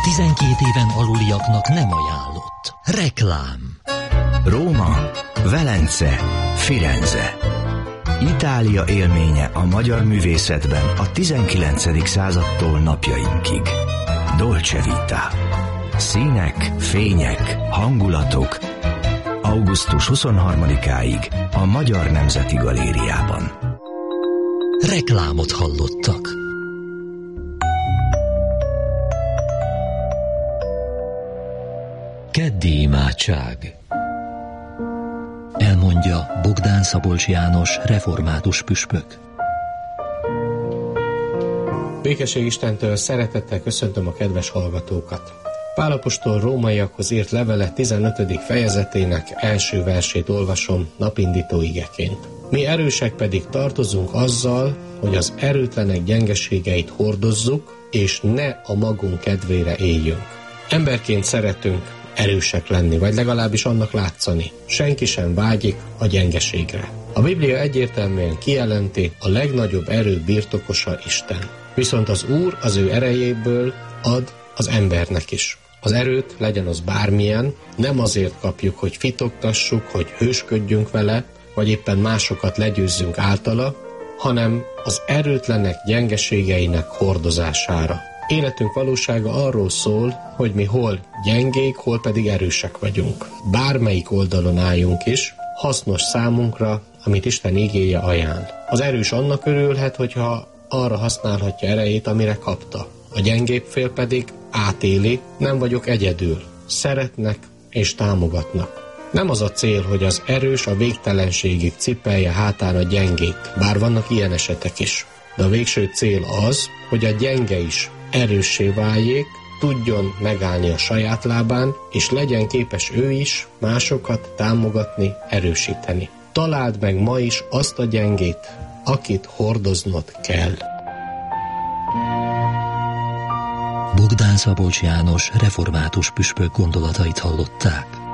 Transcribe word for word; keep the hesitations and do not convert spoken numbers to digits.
tizenkét éven aluliaknak nem ajánlott. Reklám. Róma, Velence, Firenze. Itália élménye a magyar művészetben a tizenkilencedik századtól napjainkig. Dolce Vita. Színek, fények, hangulatok. augusztus huszonharmadikáig a Magyar Nemzeti Galériában. Reklámot hallottak. Keddi imádság. Elmondja Bogdán Szabolcs János, református püspök. Békesség Istentől, szeretettel köszöntöm a kedves hallgatókat. Pál apostol rómaiakhoz írt levele tizenötödik fejezetének első versét olvasom napindító igeként. Mi erősek pedig tartozunk azzal, hogy az erőtlenek gyengeségeit hordozzuk, és ne a magunk kedvére éljünk. Emberként szeretünk erősek lenni, vagy legalábbis annak látszani. Senki sem vágyik a gyengeségre. A Biblia egyértelműen kijelenti, a legnagyobb erő birtokosa Isten. Viszont az Úr az ő erejéből ad az embernek is. Az erőt, legyen az bármilyen, nem azért kapjuk, hogy fitoktassuk, hogy hősködjünk vele, vagy éppen másokat legyőzzünk általa, hanem az erőtlenek gyengeségeinek hordozására. Életünk valósága arról szól, hogy mi hol gyengék, hol pedig erősek vagyunk. Bármelyik oldalon álljunk is, hasznos számunkra, amit Isten igéje ajánl. Az erős annak örülhet, hogyha arra használhatja erejét, amire kapta. A gyengébb fél pedig átéli, nem vagyok egyedül. Szeretnek és támogatnak. Nem az a cél, hogy az erős a végtelenségig cipelje hátán a gyengét, bár vannak ilyen esetek is. De a végső cél az, hogy a gyenge is erőssé váljék, tudjon megállni a saját lábán, és legyen képes ő is másokat támogatni, erősíteni. Találd meg ma is azt a gyengét, akit hordoznod kell. Bogdán Szabolcs János, református püspök gondolatait hallották.